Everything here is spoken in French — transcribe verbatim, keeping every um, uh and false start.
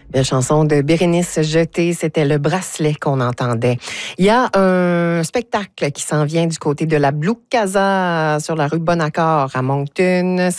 La chanson de Bérénice Jeté, c'était Le bracelet qu'on entendait. Il y a un spectacle qui s'en vient du côté de la Blue Casa sur la rue Bonaccord à Moncton.